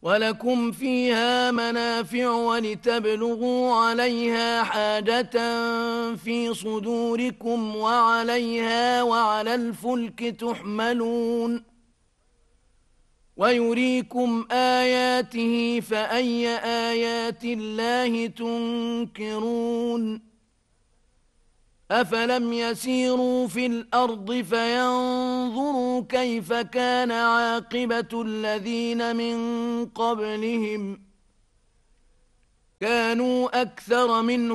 ولكم فيها منافع ولتبلغوا عليها حاجة في صدوركم وعليها وعلى الفلك تحملون ويريكم آياته فأي آيات الله تنكرون أفلم يسيروا في الأرض فينظروا كيف كان عاقبة الذين من قبلهم كانوا أكثر منهم